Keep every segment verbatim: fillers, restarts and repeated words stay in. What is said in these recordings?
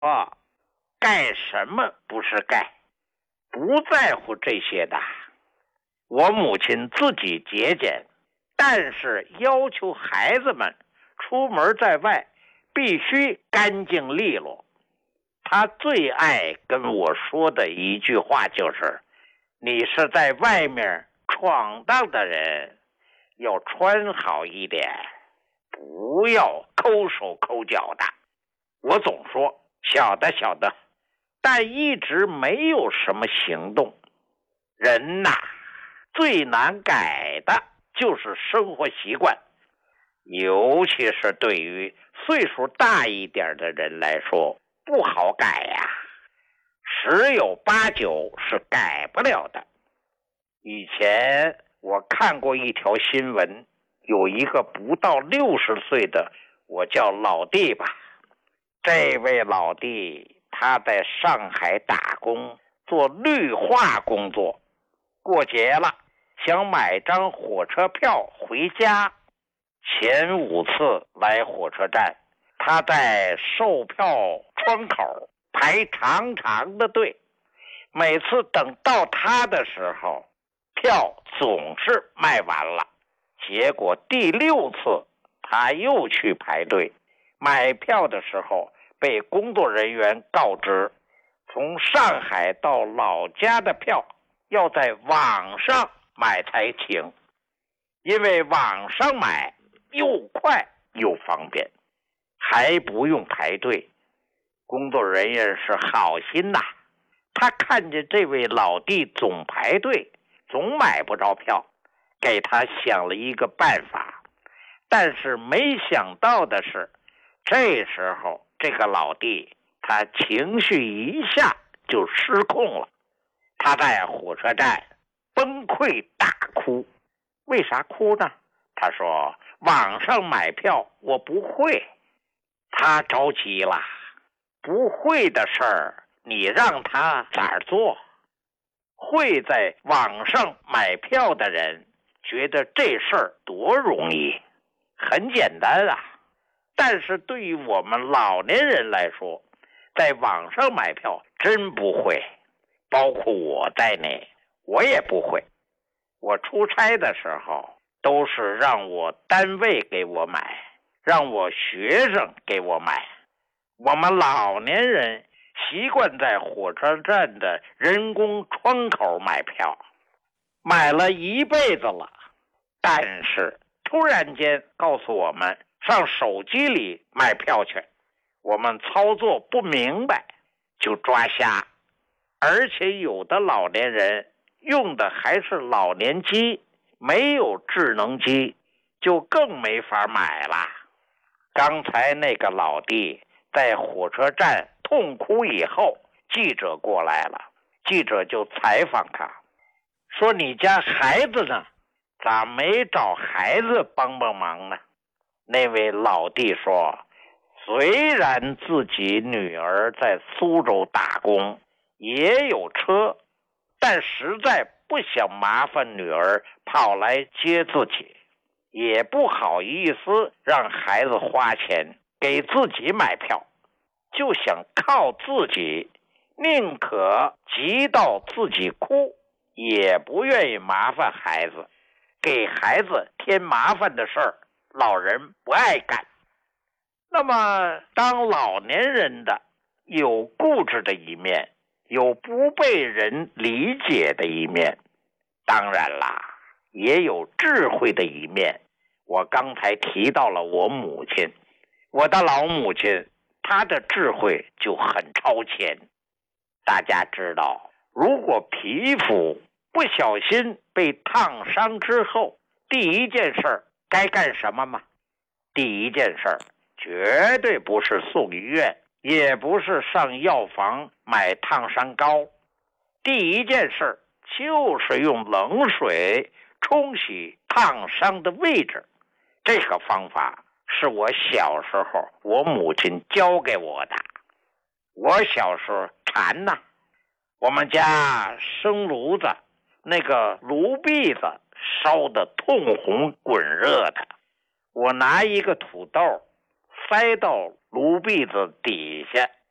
啊，盖什么不是盖，不在乎这些的。我母亲自己节俭，但是要求孩子们出门在外必须干净利落。她最爱跟我说的一句话就是，你是在外面闯荡的人，要穿好一点，不要抠手抠脚的。我总说小的小的，但一直没有什么行动。人呐，最难改的就是生活习惯，尤其是对于岁数大一点的人来说，不好改呀，十有八九是改不了的。以前我看过一条新闻，有一个不到六十岁的，我叫老弟吧，这位老弟他在上海打工，做绿化工作，过节了想买张火车票回家，前五次来火车站，他在售票窗口排长长的队，每次等到他的时候，票总是卖完了。结果第六次他又去排队买票的时候，被工作人员告知，从上海到老家的票要在网上买才行，因为网上买又快又方便，还不用排队。工作人员是好心呐，他看见这位老弟总排队，总买不着票，给他想了一个办法。但是没想到的是，这时候这个老弟他情绪一下就失控了，他在火车站崩溃大哭。为啥哭呢？他说网上买票我不会。他着急了，不会的事儿你让他咋儿做？会在网上买票的人觉得这事儿多容易，很简单啊。但是对于我们老年人来说，在网上买票真不会，包括我在内，我也不会。我出差的时候都是让我单位给我买，让我学生给我买。我们老年人习惯在火车站的人工窗口买票，买了一辈子了，但是突然间告诉我们上手机里买票去，我们操作不明白就抓瞎，而且有的老年人用的还是老年机，没有智能机，就更没法买了。刚才那个老弟在火车站痛哭以后，记者过来了，记者就采访他，说你家孩子呢？咋没找孩子帮帮忙呢？那位老弟说，虽然自己女儿在苏州打工，也有车，但实在不想麻烦女儿跑来接自己，也不好意思让孩子花钱给自己买票，就想靠自己，宁可急到自己哭，也不愿意麻烦孩子。给孩子添麻烦的事儿，老人不爱干。那么当老年人的有固执的一面，有不被人理解的一面，当然啦，也有智慧的一面。我刚才提到了我母亲，我的老母亲，她的智慧就很超前。大家知道，如果皮肤不小心被烫伤之后，第一件事该干什么吗？第一件事绝对不是送医院，也不是上药房买烫伤膏，第一件事就是用冷水冲洗烫伤的位置。这个方法是我小时候我母亲教给我的。我小时候馋呐，我们家生炉子，那个炉篦子烧得通红滚热的，我拿一个土豆塞到炉篦子底下，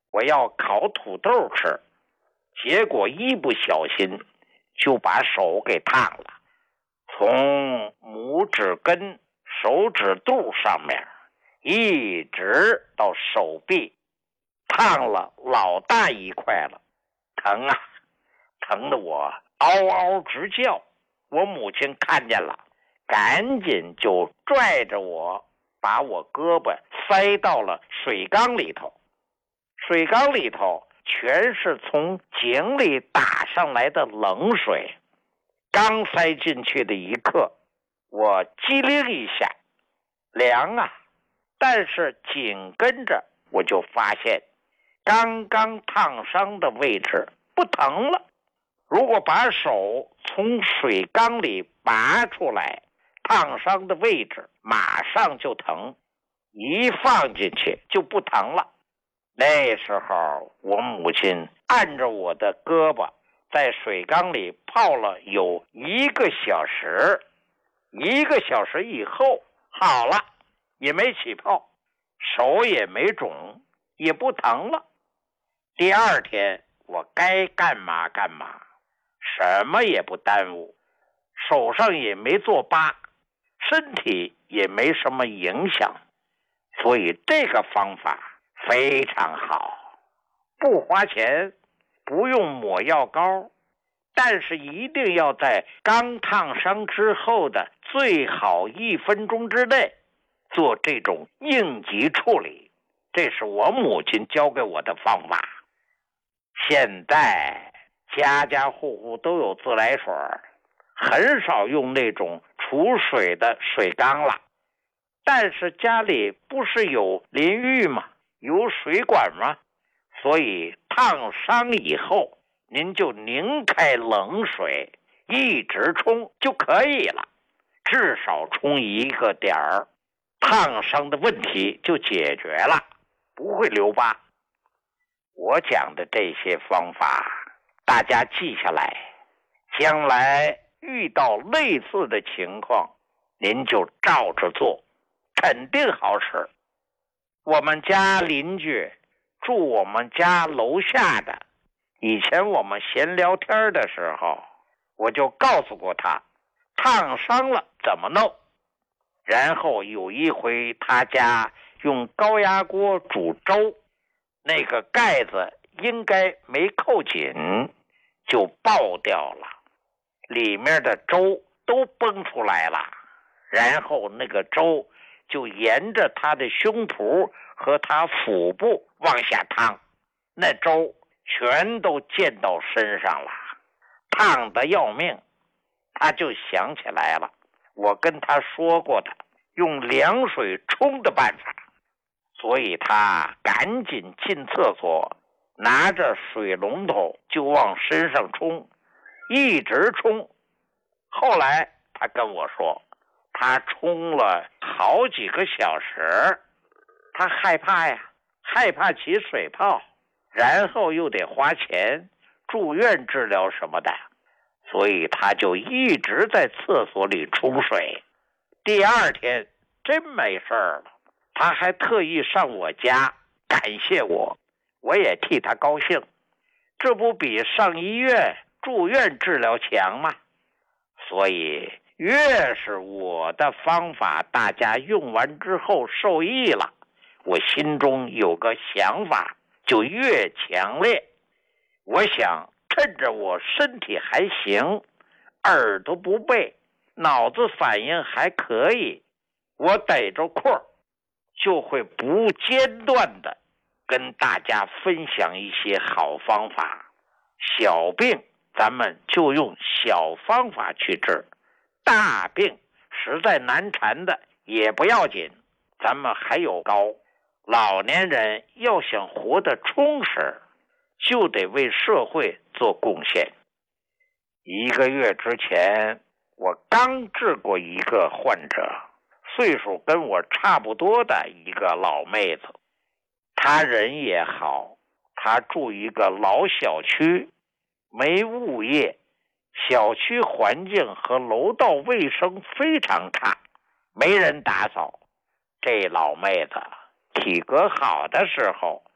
我要烤土豆吃，结果一不小心就把手给烫了，从拇指根、手指肚上面一直到手臂，烫了老大一块了，疼啊，疼得我嗷嗷直叫。我母亲看见了，赶紧就拽着我，把我胳膊塞到了水缸里头。水缸里头全是从井里打上来的冷水，刚塞进去的一刻，我机灵一下，凉啊！但是紧跟着我就发现，刚刚烫伤的位置不疼了。如果把手从水缸里拔出来，烫伤的位置马上就疼，一放进去就不疼了。那时候我母亲按着我的胳膊在水缸里泡了有一个小时，一个小时以后好了，也没起泡，手也没肿，也不疼了。第二天我该干嘛干嘛，什么也不耽误，手上也没做疤，身体也没什么影响，所以这个方法非常好，不花钱，不用抹药膏，但是一定要在刚烫伤之后的最好一分钟之内做这种应急处理，这是我母亲教给我的方法。现在家家户户都有自来水，很少用那种储水的水缸了。但是家里不是有淋浴吗？有水管吗？所以烫伤以后，您就拧开冷水，一直冲就可以了，至少冲一个点儿，烫伤的问题就解决了，不会留疤。我讲的这些方法大家记下来，将来遇到类似的情况，您就照着做，肯定好使。我们家邻居住我们家楼下的，以前我们闲聊天的时候，我就告诉过他，烫伤了怎么弄。然后有一回他家用高压锅煮粥，那个盖子应该没扣紧，就爆掉了，里面的粥都崩出来了，然后那个粥就沿着他的胸脯和他腹部往下烫，那粥全都溅到身上了，烫得要命。他就想起来了，我跟他说过的用凉水冲的办法，所以他赶紧进厕所，拿着水龙头就往身上冲，一直冲。后来他跟我说，他冲了好几个小时，他害怕呀，害怕起水泡，然后又得花钱住院治疗什么的，所以他就一直在厕所里冲水。第二天真没事了，他还特意上我家感谢我，我也替他高兴，这不比上医院住院治疗强吗？所以越是我的方法大家用完之后受益了，我心中有个想法就越强烈。我想趁着我身体还行，耳朵不背，脑子反应还可以，我逮着空就会不间断的跟大家分享一些好方法。小病咱们就用小方法去治，大病实在难缠的也不要紧，咱们还有高。老年人要想活得充实，就得为社会做贡献。一个月之前，我刚治过一个患者，岁数跟我差不多的一个老妹子，她人也好，她住一个老小区，没物业，小区环境和楼道卫生非常差，没人打扫。这老妹子体格好的时候，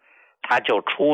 他就出